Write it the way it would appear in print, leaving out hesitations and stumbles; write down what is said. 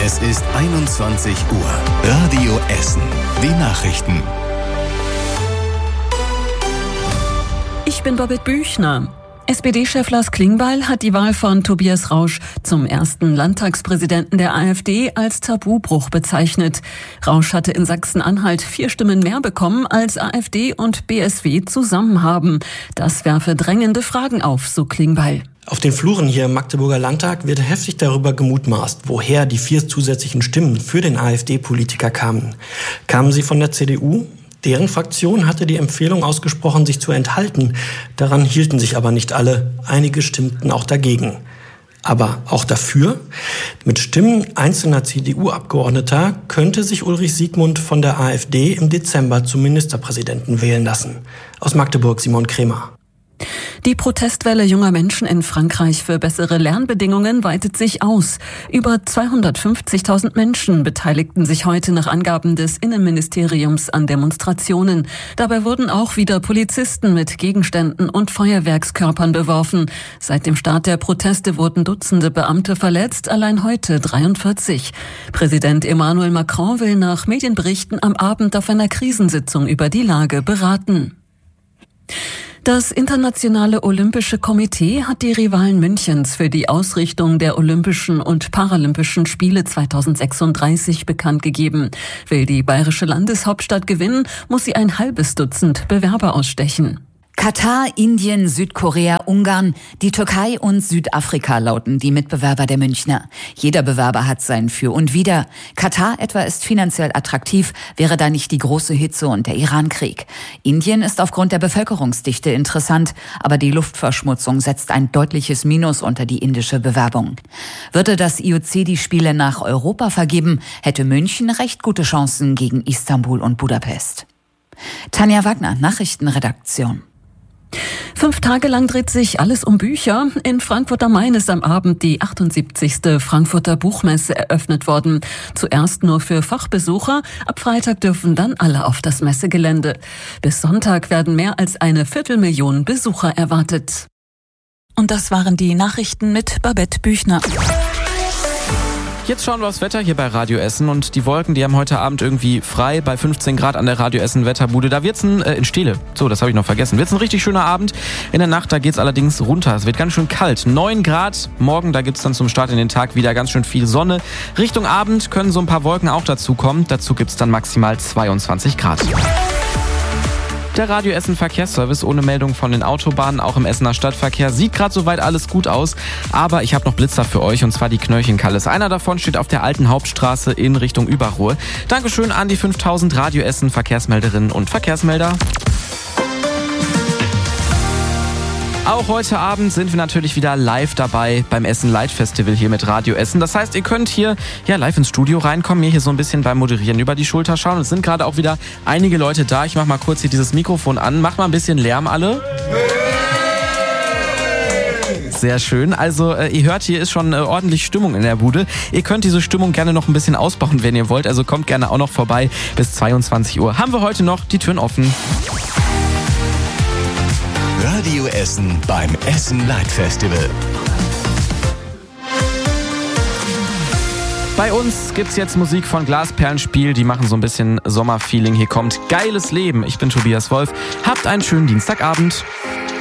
Es ist 21 Uhr. Radio Essen. Die Nachrichten. Ich bin Babette Büchner. SPD-Chef Lars Klingbeil hat die Wahl von Tobias Rausch zum ersten Landtagspräsidenten der AfD als Tabubruch bezeichnet. Rausch hatte in Sachsen-Anhalt 4 Stimmen mehr bekommen, als AfD und BSW zusammen haben. Das werfe drängende Fragen auf, so Klingbeil. Auf den Fluren hier im Magdeburger Landtag wird heftig darüber gemutmaßt, woher die 4 zusätzlichen Stimmen für den AfD-Politiker kamen. Kamen sie von der CDU? Deren Fraktion hatte die Empfehlung ausgesprochen, sich zu enthalten. Daran hielten sich aber nicht alle. Einige stimmten auch dagegen. Aber auch dafür? Mit Stimmen einzelner CDU-Abgeordneter könnte sich Ulrich Siegmund von der AfD im Dezember zum Ministerpräsidenten wählen lassen. Aus Magdeburg Simon Kremer. Die Protestwelle junger Menschen in Frankreich für bessere Lernbedingungen weitet sich aus. Über 250.000 Menschen beteiligten sich heute nach Angaben des Innenministeriums an Demonstrationen. Dabei wurden auch wieder Polizisten mit Gegenständen und Feuerwerkskörpern beworfen. Seit dem Start der Proteste wurden Dutzende Beamte verletzt, allein heute 43. Präsident Emmanuel Macron will nach Medienberichten am Abend auf einer Krisensitzung über die Lage beraten. Das Internationale Olympische Komitee hat die Rivalen Münchens für die Ausrichtung der Olympischen und Paralympischen Spiele 2036 bekannt gegeben. Will die bayerische Landeshauptstadt gewinnen, muss sie ein halbes Dutzend Bewerber ausstechen. Katar, Indien, Südkorea, Ungarn, die Türkei und Südafrika lauten die Mitbewerber der Münchner. Jeder Bewerber hat sein Für und Wider. Katar etwa ist finanziell attraktiv, wäre da nicht die große Hitze und der Irankrieg. Indien ist aufgrund der Bevölkerungsdichte interessant, aber die Luftverschmutzung setzt ein deutliches Minus unter die indische Bewerbung. Würde das IOC die Spiele nach Europa vergeben, hätte München recht gute Chancen gegen Istanbul und Budapest. Tanja Wagner, Nachrichtenredaktion. 5 Tage lang dreht sich alles um Bücher. In Frankfurt am Main ist am Abend die 78. Frankfurter Buchmesse eröffnet worden. Zuerst nur für Fachbesucher. Ab Freitag dürfen dann alle auf das Messegelände. Bis Sonntag werden mehr als 250.000 Besucher erwartet. Und das waren die Nachrichten mit Babette Büchner. Jetzt schauen wir aufs Wetter hier bei Radio Essen und die Wolken, die haben heute Abend irgendwie frei bei 15 Grad an der Radio Essen Wetterbude. Da wird's in Steele. So, das habe ich noch vergessen. Wird's ein richtig schöner Abend. In der Nacht, da geht's allerdings runter. Es wird ganz schön kalt. 9 Grad. Morgen, da gibt's dann zum Start in den Tag wieder ganz schön viel Sonne. Richtung Abend können so ein paar Wolken auch dazukommen. Dazu gibt's dann maximal 22 Grad. Der Radio Essen Verkehrsservice ohne Meldung von den Autobahnen, auch im Essener Stadtverkehr. Sieht gerade soweit alles gut aus, aber ich habe noch Blitzer für euch und zwar die Knöllchenkalles. Einer davon steht auf der alten Hauptstraße in Richtung Überruhr. Dankeschön an die 5000 Radio Essen Verkehrsmelderinnen und Verkehrsmelder. Auch heute Abend sind wir natürlich wieder live dabei beim Essen Light Festival hier mit Radio Essen. Das heißt, ihr könnt hier live ins Studio reinkommen, mir hier so ein bisschen beim Moderieren über die Schulter schauen. Es sind gerade auch wieder einige Leute da. Ich mach mal kurz hier dieses Mikrofon an. Macht mal ein bisschen Lärm alle. Sehr schön. Also ihr hört, hier ist schon ordentlich Stimmung in der Bude. Ihr könnt diese Stimmung gerne noch ein bisschen ausbauen, wenn ihr wollt. Also kommt gerne auch noch vorbei. Bis 22 Uhr haben wir heute noch die Türen offen. Radio Essen beim Essen Light Festival. Bei uns gibt's jetzt Musik von Glasperlenspiel, die machen so ein bisschen Sommerfeeling. Hier kommt Geiles Leben. Ich bin Tobias Wolf. Habt einen schönen Dienstagabend.